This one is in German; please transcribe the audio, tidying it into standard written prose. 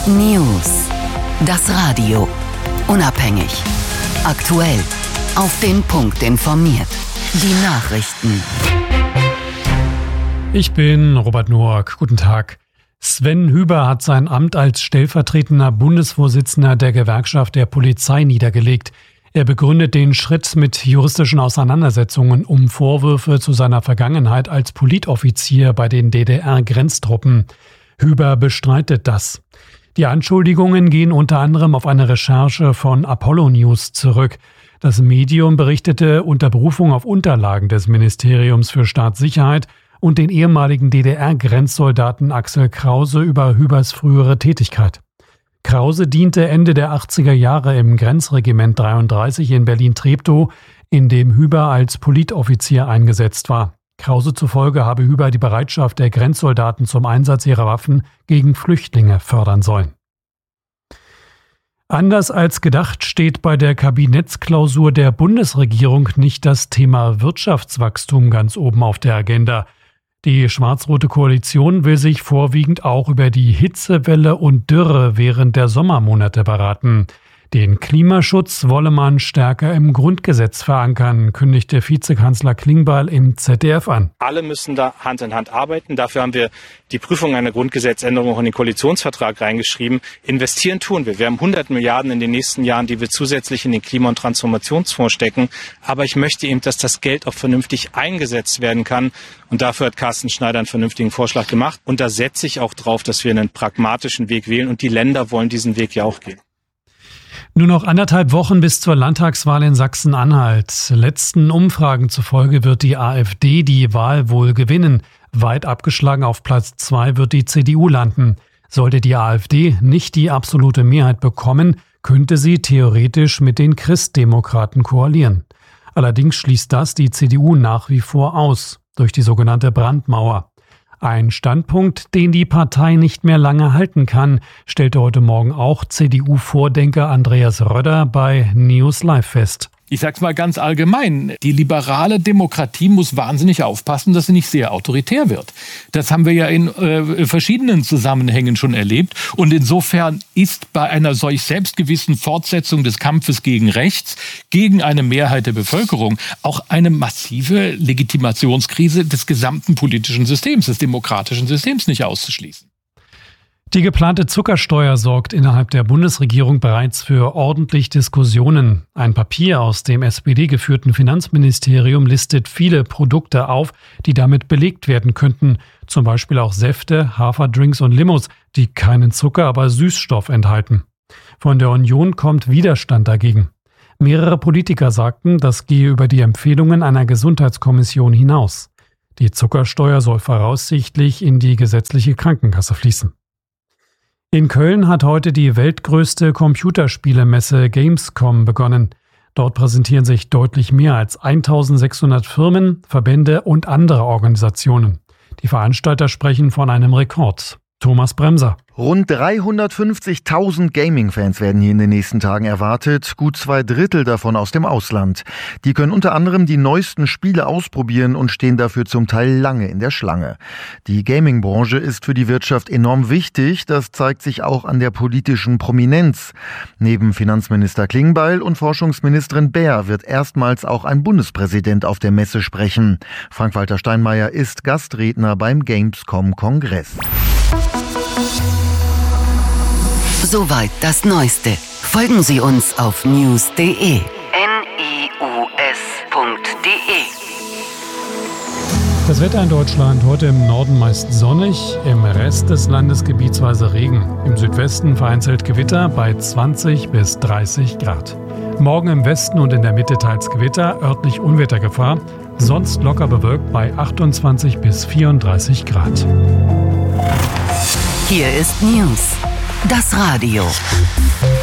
News. Das Radio. Unabhängig. Aktuell. Auf den Punkt informiert. Die Nachrichten. Ich bin Robert Noack. Guten Tag. Sven Hüber hat sein Amt als stellvertretender Bundesvorsitzender der Gewerkschaft der Polizei niedergelegt. Er begründet den Schritt mit juristischen Auseinandersetzungen um Vorwürfe zu seiner Vergangenheit als Politoffizier bei den DDR-Grenztruppen. Hüber bestreitet das. Die Anschuldigungen gehen unter anderem auf eine Recherche von Apollo News zurück. Das Medium berichtete unter Berufung auf Unterlagen des Ministeriums für Staatssicherheit und den ehemaligen DDR-Grenzsoldaten Axel Krause über Hübers frühere Tätigkeit. Krause diente Ende der 80er Jahre im Grenzregiment 33 in Berlin-Treptow, in dem Hüber als Politoffizier eingesetzt war. Krause zufolge habe Hüber die Bereitschaft der Grenzsoldaten zum Einsatz ihrer Waffen gegen Flüchtlinge fördern sollen. Anders als gedacht steht bei der Kabinettsklausur der Bundesregierung nicht das Thema Wirtschaftswachstum ganz oben auf der Agenda. Die schwarz-rote Koalition will sich vorwiegend auch über die Hitzewelle und Dürre während der Sommermonate beraten. Den Klimaschutz wolle man stärker im Grundgesetz verankern, kündigte Vizekanzler Klingbeil im ZDF an. Alle müssen da Hand in Hand arbeiten. Dafür haben wir die Prüfung einer Grundgesetzänderung auch in den Koalitionsvertrag reingeschrieben. Investieren tun wir. Wir haben 100 Milliarden in den nächsten Jahren, die wir zusätzlich in den Klima- und Transformationsfonds stecken. Aber ich möchte eben, dass das Geld auch vernünftig eingesetzt werden kann. Und dafür hat Carsten Schneider einen vernünftigen Vorschlag gemacht. Und da setze ich auch drauf, dass wir einen pragmatischen Weg wählen. Und die Länder wollen diesen Weg ja auch gehen. Nur noch 1,5 Wochen bis zur Landtagswahl in Sachsen-Anhalt. Letzten Umfragen zufolge wird die AfD die Wahl wohl gewinnen. Weit abgeschlagen auf Platz 2 wird die CDU landen. Sollte die AfD nicht die absolute Mehrheit bekommen, könnte sie theoretisch mit den Christdemokraten koalieren. Allerdings schließt das die CDU nach wie vor aus, durch die sogenannte Brandmauer. Ein Standpunkt, den die Partei nicht mehr lange halten kann, stellte heute Morgen auch CDU-Vordenker Andreas Röder bei News Live fest. Ich sag's mal ganz allgemein, die liberale Demokratie muss wahnsinnig aufpassen, dass sie nicht sehr autoritär wird. Das haben wir ja in verschiedenen Zusammenhängen schon erlebt. Und insofern ist bei einer solch selbstgewissen Fortsetzung des Kampfes gegen rechts, gegen eine Mehrheit der Bevölkerung, auch eine massive Legitimationskrise des gesamten politischen Systems, des demokratischen Systems nicht auszuschließen. Die geplante Zuckersteuer sorgt innerhalb der Bundesregierung bereits für ordentlich Diskussionen. Ein Papier aus dem SPD-geführten Finanzministerium listet viele Produkte auf, die damit belegt werden könnten. Zum Beispiel auch Säfte, Haferdrinks und Limos, die keinen Zucker, aber Süßstoff enthalten. Von der Union kommt Widerstand dagegen. Mehrere Politiker sagten, das gehe über die Empfehlungen einer Gesundheitskommission hinaus. Die Zuckersteuer soll voraussichtlich in die gesetzliche Krankenkasse fließen. In Köln hat heute die weltgrößte Computerspielemesse Gamescom begonnen. Dort präsentieren sich deutlich mehr als 1600 Firmen, Verbände und andere Organisationen. Die Veranstalter sprechen von einem Rekord. Thomas Bremser. Rund 350.000 Gaming-Fans werden hier in den nächsten Tagen erwartet, gut 2/3 davon aus dem Ausland. Die können unter anderem die neuesten Spiele ausprobieren und stehen dafür zum Teil lange in der Schlange. Die Gaming-Branche ist für die Wirtschaft enorm wichtig, das zeigt sich auch an der politischen Prominenz. Neben Finanzminister Klingbeil und Forschungsministerin Baer wird erstmals auch ein Bundespräsident auf der Messe sprechen. Frank-Walter Steinmeier ist Gastredner beim Gamescom-Kongress. Soweit das Neueste. Folgen Sie uns auf news.de. news.de. Das Wetter in Deutschland heute im Norden meist sonnig, im Rest des Landes gebietsweise Regen. Im Südwesten vereinzelt Gewitter bei 20 bis 30 Grad. Morgen im Westen und in der Mitte teils Gewitter, örtlich Unwettergefahr. Sonst locker bewölkt bei 28 bis 34 Grad. Hier ist News. Das Radio.